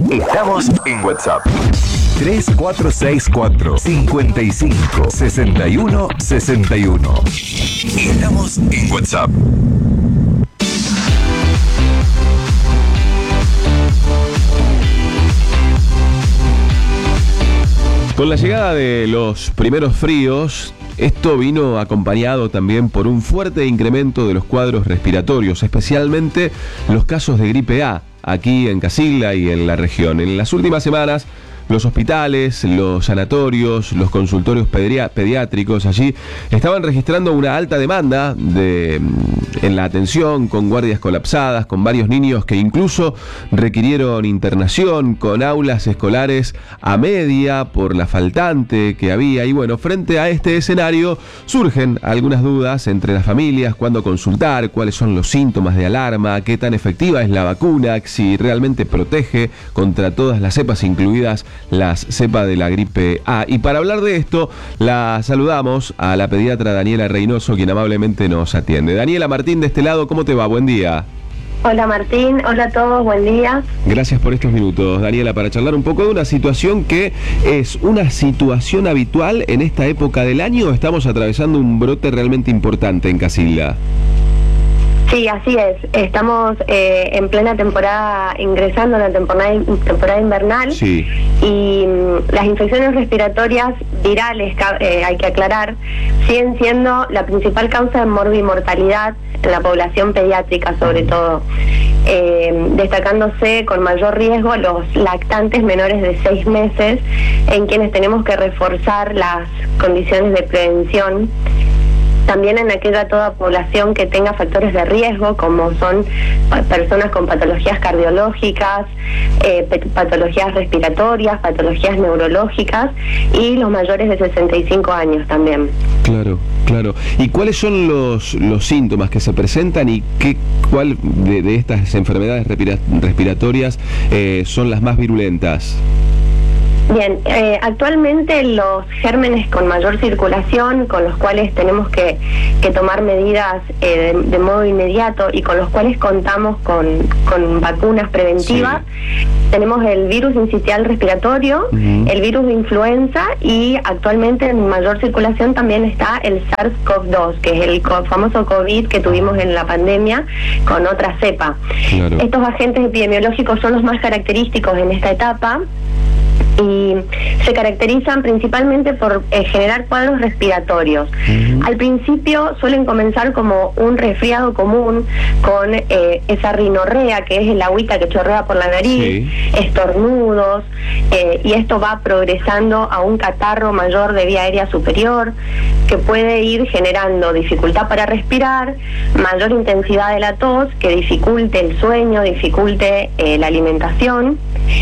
Estamos en WhatsApp. 3464 55 61 61. Estamos en WhatsApp. Con la llegada de los primeros fríos, esto vino acompañado también por un fuerte incremento de los cuadros respiratorios, especialmente los casos de gripe A, aquí en Casigla y en la región. En las últimas semanas, los hospitales, los sanatorios, los consultorios pediátricos allí estaban registrando una alta demanda en la atención, con guardias colapsadas, con varios niños que incluso requirieron internación, con aulas escolares a media por la faltante que había. Y bueno, frente a este escenario surgen algunas dudas entre las familias: cuándo consultar, cuáles son los síntomas de alarma, qué tan efectiva es la vacuna, si realmente protege contra todas las cepas, incluidas las cepas de la gripe A. Y para hablar de esto, la saludamos a la pediatra Daniela Reynoso, quien amablemente nos atiende. Daniela, Martín de este lado, ¿cómo te va? Buen día. Hola Martín, hola a todos, buen día. Gracias por estos minutos, Daniela, para charlar un poco de una situación que es una situación habitual en esta época del año. Estamos atravesando un brote realmente importante en Casigla. Sí, así es. Estamos en plena temporada, ingresando en la temporada invernal. Sí. Y las infecciones respiratorias virales, hay que aclarar, siguen siendo la principal causa de morbimortalidad en la población pediátrica, sobre todo. Destacándose con mayor riesgo los lactantes menores de 6 meses, en quienes tenemos que reforzar las condiciones de prevención. También en toda población que tenga factores de riesgo, como son personas con patologías cardiológicas, patologías respiratorias, patologías neurológicas y los mayores de 65 años también. Claro, claro. ¿Y cuáles son los síntomas que se presentan y cuál de estas enfermedades respiratorias son las más virulentas? Bien, actualmente los gérmenes con mayor circulación, con los cuales tenemos que tomar medidas de modo inmediato y con los cuales contamos con vacunas preventivas, sí. Tenemos el virus sincitial respiratorio, el virus de influenza, y actualmente en mayor circulación también está el SARS-CoV-2, que es el famoso COVID que tuvimos en la pandemia con otra cepa. Claro. Estos agentes epidemiológicos son los más característicos en esta etapa y se caracterizan principalmente por generar cuadros respiratorios. Al principio suelen comenzar como un resfriado común con esa rinorrea, que es el agüita que chorrea por la nariz, sí. Estornudos, y esto va progresando a un catarro mayor de vía aérea superior, que puede ir generando dificultad para respirar, mayor intensidad de la tos, que dificulte el sueño, dificulte la alimentación,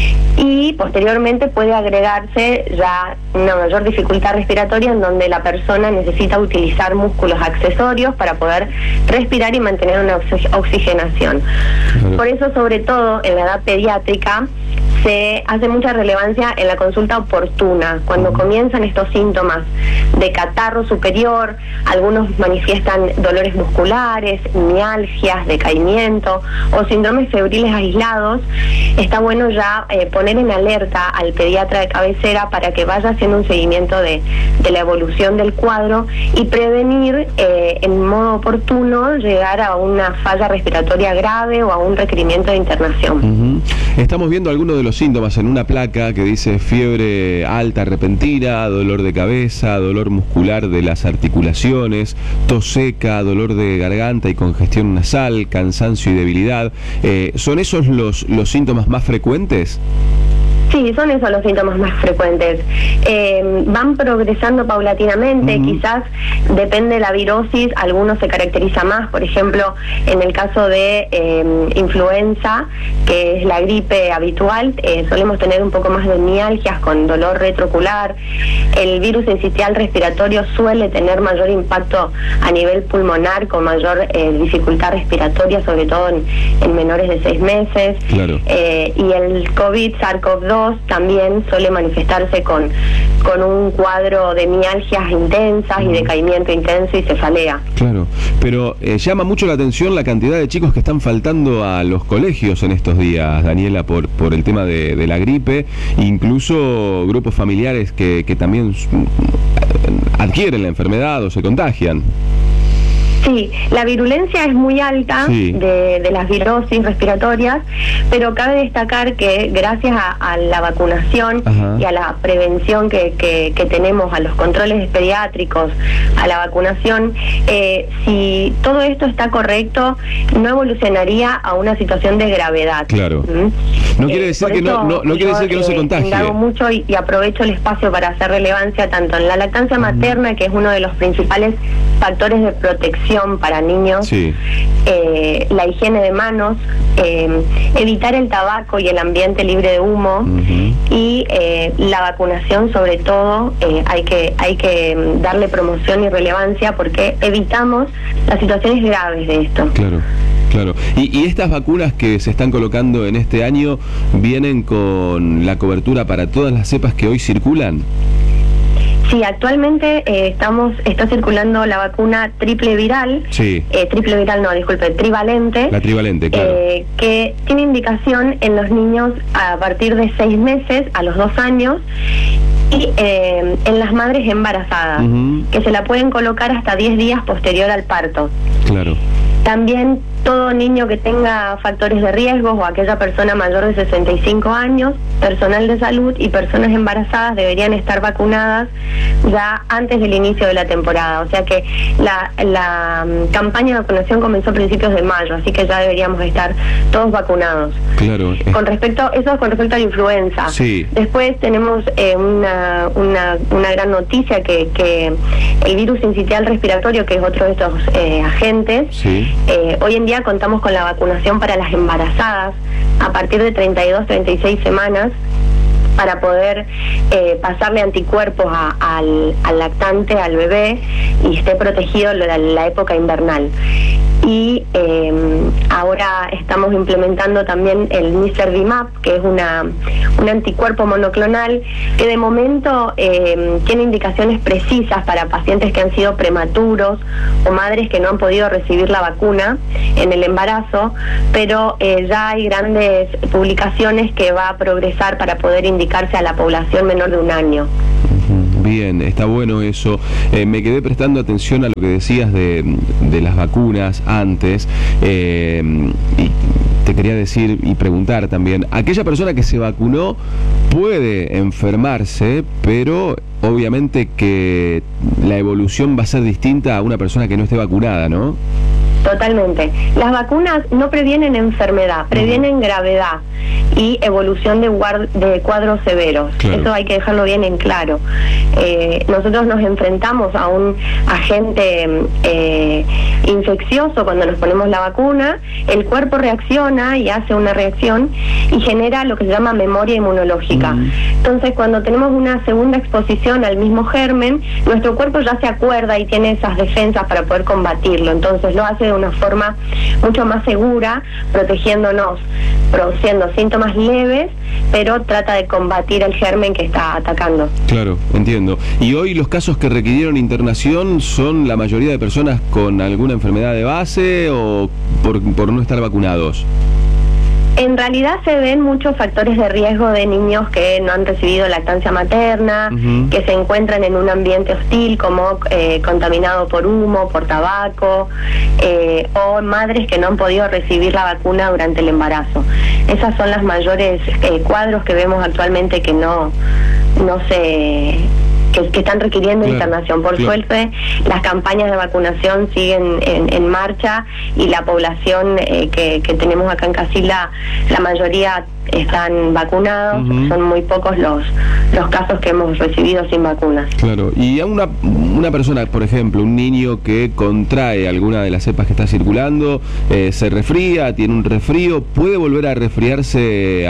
y posteriormente puede agregarse ya una mayor dificultad respiratoria, en donde la persona necesita utilizar músculos accesorios para poder respirar y mantener una oxigenación. Por eso, sobre todo en la edad pediátrica, se hace mucha relevancia en la consulta oportuna. Cuando comienzan estos síntomas de catarro superior, algunos manifiestan dolores musculares, mialgias, decaimiento o síndromes febriles aislados, está bueno ya poner en alerta al pediatra de cabecera para que vaya haciendo un seguimiento de la evolución del cuadro y prevenir en modo oportuno llegar a una falla respiratoria grave o a un requerimiento de internación. Estamos viendo algunos de los síntomas en una placa que dice fiebre alta repentina, dolor de cabeza, dolor muscular de las articulaciones, tos seca, dolor de garganta y congestión nasal, cansancio y debilidad. ¿Son esos los síntomas más frecuentes? Sí, son esos los síntomas más frecuentes. Van progresando paulatinamente, quizás depende de la virosis, algunos se caracteriza más. Por ejemplo, en el caso de influenza, que es la gripe habitual, solemos tener un poco más de mialgias con dolor retroocular. El virus sincitial respiratorio suele tener mayor impacto a nivel pulmonar, con mayor dificultad respiratoria, sobre todo en menores de 6 meses. Claro. Y el COVID, SARS-CoV-2, tos también suele manifestarse con un cuadro de mialgias intensas y decaimiento intenso y cefalea. Claro, pero llama mucho la atención la cantidad de chicos que están faltando a los colegios en estos días, Daniela, por el tema de la gripe, incluso grupos familiares que también adquieren la enfermedad o se contagian. Sí, la virulencia es muy alta de las virosis respiratorias, pero cabe destacar que gracias a la vacunación y a la prevención que tenemos, a los controles pediátricos, a la vacunación, si todo esto está correcto, no evolucionaría a una situación de gravedad. Claro. No quiere decir que no quiere decir que no se contagie. Indago mucho y aprovecho el espacio para hacer relevancia tanto en la lactancia materna, que es uno de los principales factores de protección para niños, la higiene de manos, evitar el tabaco y el ambiente libre de humo, y la vacunación sobre todo, hay que darle promoción y relevancia porque evitamos las situaciones graves de esto. Claro. Claro, y estas vacunas que se están colocando en este año vienen con la cobertura para todas las cepas que hoy circulan. Sí, actualmente está circulando la vacuna trivalente. La trivalente, claro. Que tiene indicación en los niños a partir de 6 meses a los 2 años y en las madres embarazadas, que se la pueden colocar hasta 10 días posterior al parto. Claro. También todo niño que tenga factores de riesgo o aquella persona mayor de 65 años, personal de salud y personas embarazadas deberían estar vacunadas ya antes del inicio de la temporada. O sea que la campaña de vacunación comenzó a principios de mayo, así que ya deberíamos estar todos vacunados. Claro. Eso es con respecto a la influenza. Sí. Después tenemos una gran noticia que el virus sincitial respiratorio, que es otro de estos agentes, hoy en día contamos con la vacunación para las embarazadas a partir de 32-36 semanas para poder pasarle anticuerpos al lactante, al bebé, y esté protegido en la época invernal. Y ahora estamos implementando también el Nicervimab, que es un anticuerpo monoclonal que de momento tiene indicaciones precisas para pacientes que han sido prematuros o madres que no han podido recibir la vacuna en el embarazo, pero ya hay grandes publicaciones que va a progresar para poder indicarse a la población menor de 1 año. Bien, está bueno eso. Me quedé prestando atención a lo que decías de las vacunas antes, y te quería decir y preguntar también, aquella persona que se vacunó puede enfermarse, pero obviamente que la evolución va a ser distinta a una persona que no esté vacunada, ¿no? Totalmente. Las vacunas no previenen enfermedad, previenen gravedad y evolución de cuadros severos. Claro. Eso hay que dejarlo bien en claro. Nosotros nos enfrentamos a un agente infeccioso cuando nos ponemos la vacuna, el cuerpo reacciona y hace una reacción y genera lo que se llama memoria inmunológica. Entonces, cuando tenemos una segunda exposición al mismo germen, nuestro cuerpo ya se acuerda y tiene esas defensas para poder combatirlo. Entonces lo hace de una forma mucho más segura, protegiéndonos, produciendo síntomas leves, pero trata de combatir el germen que está atacando. Claro, entiendo. Y hoy los casos que requirieron internación son la mayoría de personas con alguna enfermedad de base o por no estar vacunados. En realidad se ven muchos factores de riesgo de niños que no han recibido lactancia materna, que se encuentran en un ambiente hostil como contaminado por humo, por tabaco, o madres que no han podido recibir la vacuna durante el embarazo. Esas son las mayores cuadros que vemos actualmente que que están requiriendo internación. Por suerte, las campañas de vacunación siguen en marcha y la población que tenemos acá en Casilda, la mayoría están vacunados, son muy pocos los casos que hemos recibido sin vacunas. Claro, y a una persona, por ejemplo, un niño que contrae alguna de las cepas que está circulando, se resfría, tiene un resfrío, ¿puede volver a resfriarse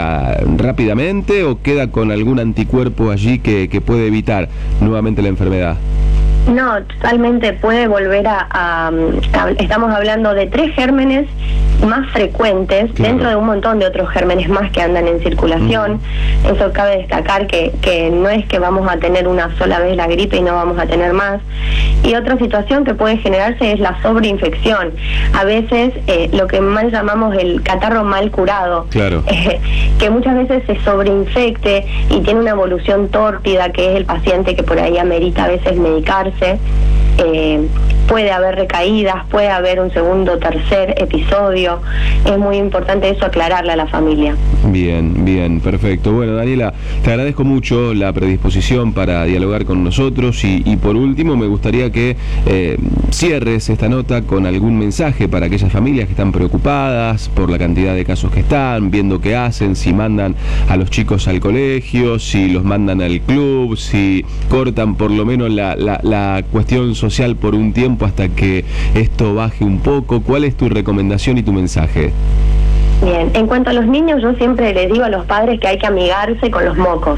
rápidamente o queda con algún anticuerpo allí que puede evitar nuevamente la enfermedad? No, totalmente puede volver estamos hablando de 3 gérmenes más frecuentes, claro, dentro de un montón de otros gérmenes más que andan en circulación. Eso cabe destacar que no es que vamos a tener una sola vez la gripe y no vamos a tener más. Y otra situación que puede generarse es la sobreinfección. A veces lo que mal llamamos el catarro mal curado, claro, que muchas veces se sobreinfecte y tiene una evolución tórpida, que es el paciente que por ahí amerita a veces medicarse. Puede haber recaídas, puede haber un segundo o tercer episodio. Es muy importante eso, aclararle a la familia. Bien, bien, perfecto. Bueno, Daniela, te agradezco mucho la predisposición para dialogar con nosotros y por último me gustaría que cierres esta nota con algún mensaje para aquellas familias que están preocupadas por la cantidad de casos que están, viendo qué hacen, si mandan a los chicos al colegio, si los mandan al club, si cortan por lo menos la cuestión social por un tiempo hasta que esto baje un poco. ¿Cuál es tu recomendación y tu mensaje? Bien, en cuanto a los niños, yo siempre les digo a los padres que hay que amigarse con los mocos.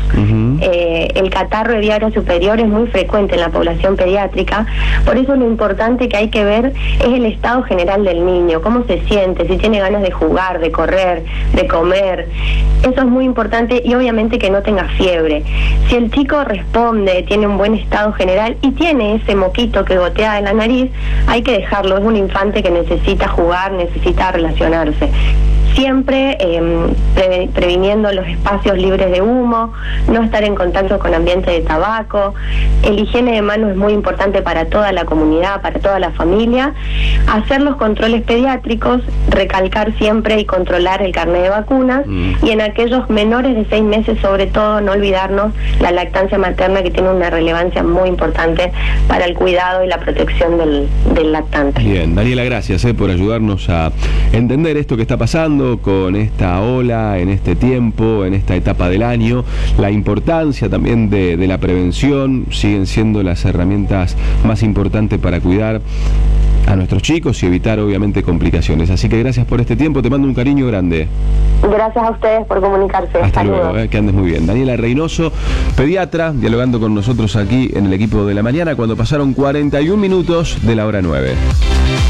El catarro de diarrea superior es muy frecuente en la población pediátrica, por eso lo importante que hay que ver es el estado general del niño, cómo se siente, si tiene ganas de jugar, de correr, de comer. Eso es muy importante y obviamente que no tenga fiebre. Si el chico responde, tiene un buen estado general y tiene ese moquito que gotea de la nariz, hay que dejarlo, es un infante que necesita jugar, necesita relacionarse. Siempre previniendo los espacios libres de humo, no estar en contacto con ambiente de tabaco. El higiene de manos es muy importante para toda la comunidad, para toda la familia. Hacer los controles pediátricos, recalcar siempre y controlar el carnet de vacunas. Y en aquellos menores de 6 meses, sobre todo, no olvidarnos la lactancia materna, que tiene una relevancia muy importante para el cuidado y la protección del lactante. Bien, Daniela, gracias por ayudarnos a entender esto que está pasando con esta ola, en este tiempo, en esta etapa del año. La importancia también de la prevención siguen siendo las herramientas más importantes para cuidar a nuestros chicos y evitar obviamente complicaciones. Así que gracias por este tiempo, te mando un cariño grande. Gracias a ustedes por comunicarse. Hasta luego, que andes muy bien. Daniela Reynoso, pediatra, dialogando con nosotros aquí en el equipo de la mañana cuando pasaron 41 minutos de la hora 9.